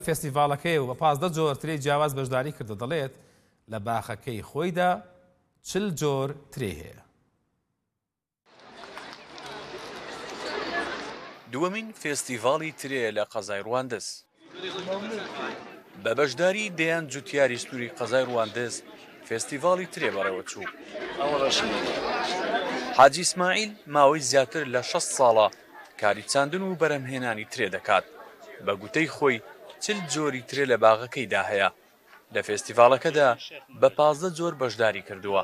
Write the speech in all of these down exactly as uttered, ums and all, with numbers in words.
فێستیڤاڵەکەی و بە پازدە جۆر ترێی جیاواز بەشداری کردو دەڵێت لە باخەکەی خۆیدا چل جۆر ترێ هەیە. دووەمین فێستیڤاڵی ترێ لە قەزای ڕواندز. بە بەشداری دەیان جوتیاری سنووری قەزای ڕواندز فێستیڤاڵی ترێ بەڕێوە چوو. حاجی ئیسماعیل ماوەی زیاتر لە شەست ساڵە کاری چاندن و بەرهەمهێنانی ترێ دەکات. بە گوتەی خۆی چل جۆری ترێ لە باغەکەیدا هەیە. لە فێستیڤاڵەکەدا بە پازدە جۆر بەشداری کردووە.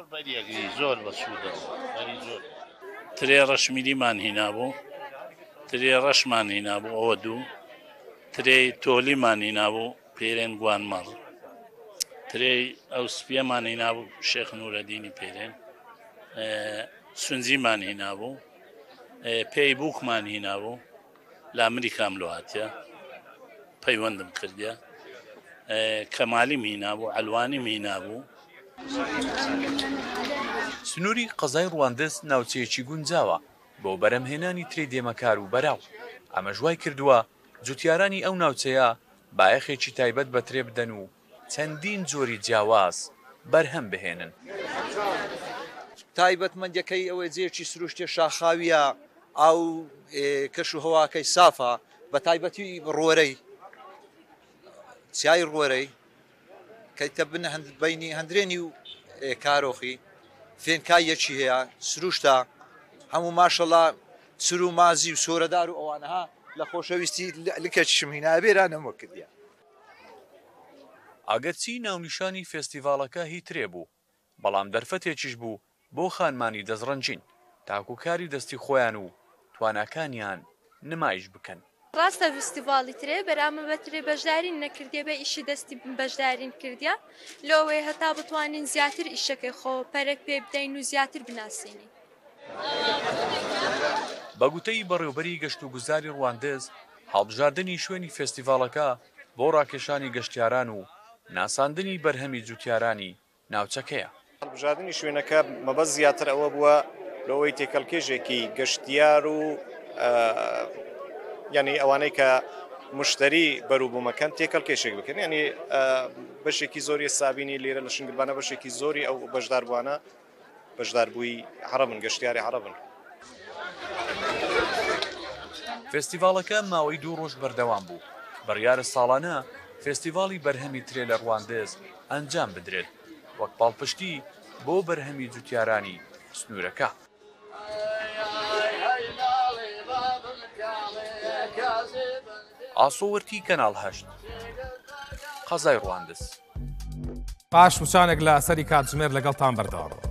ترێ ڕەشمیلیمان هینابوو، ترێ ڕەشمان هینابوو ئەوە دوو، ترێ تۆلیمان هینابوو پێرێن گوانمەڕ، ترێ ئەو سپیەمان هینابوو شێخ نورەدینی پێرێن، سونجیمان هینابوو، پێی بووکمان هینابوو لە ئەمریکام لۆهاتیە پەیوەندم کردیە، کەمالیم هینابوو، ئەلوانیم هینابوو. سنووری قەزای ڕواندز ناوچەیەکی گونجاوە بۆ بەرهەمهێنانی ترێ دێمەکار و بەراو. ئەمە ژوای کردووە جوتیارانی ئەو ناوچەیە بایەخێکی تایبەت بە ترێ بدەن و چەندین جۆری جیاواز بەرهەم بهێنن. تایبەتمەندیەکەی ئەوەی جێکی سروشتێ شاخاویە، ئاو کەش و هەواکەی سافە، بە تایبەتی ڕۆرەی چیای ڕۆرەی کەیتە بنە بینی هەندرێنی و کارۆخی فێنکایەکی هەیە سروشتە هەموو ماشەڵا سر و مازی و سۆرەدار و ئەوانەها لە خۆشەویستی لکەچشم هینا بێرانەوە کردیە. ئەگەرچی ناونیشانی فێستیڤاڵەکە هی ترێ بوو، بەڵام دەرفەتێکیش بوو بۆ خانمانی دەزڕەنجین تاکوکاری دەستی خۆیان و تواناکانیان نمایش بکەن. ڕاستە فستیڤاڵی ترێ بەرامە بە ترێ بەشدارین نەکردێ بە ئیشی دەستی بەشدارین کردیا لەوەی هەتا بتوانین زیاتر ئیشەکەی خۆ پەرێک پێ بدەین و زیاتر بناسیینی. بە گوتەی بەڕێوەبەری گەشت و گوزاری ڕواندز هەڵبژاردننی شوێنی فێستیڤاڵەکە بۆ ڕاکێشانی گەشتیاران و ناساندنی بەرهەمی جوتیارانی ناوچەکەیە. هەڵبژاردننی شوێنەکە مەبەست زیاتر ئەوە بووە لەوەی تێکەڵکێژێکی گەشتیار و یعنی ئەوانەی کە مشتری بەروبوومەکەن تێکەڵکێشێک بکەن، یعنی بەشێکی زۆری سابینی لێرە لە شنگلبانە بەشێکی زۆری ئەو بەشداربووانە بەشداربووی عەرەبن، گەشتیاری عەرەبن. فێستیڤاڵەکە ماوەی دوو ڕۆژ بەردەوام بوو. بڕیارە ساڵانە فێستیڤاڵی بەرهەمی ترێ لە ڕواندز ئەنجام بدرێت وەک پاڵپشتی بۆ بەرهەمی جوتیارانی سنوورەکە. ئاسۆوەرتی کەناڵ هەشت قەزای ڕواندز. پاش وچانێک لە سەری کاتژمێر لەگەڵتان بەردەوام.